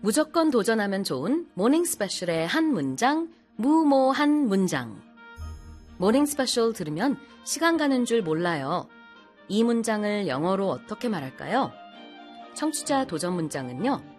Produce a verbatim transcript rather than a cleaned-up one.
무조건 도전하면 좋은 모닝 스페셜의 한 문장, 무모한 문장. 모닝 스페셜 들으면 시간 가는 줄 몰라요. 이 문장을 영어로 어떻게 말할까요? 청취자 도전 문장은요.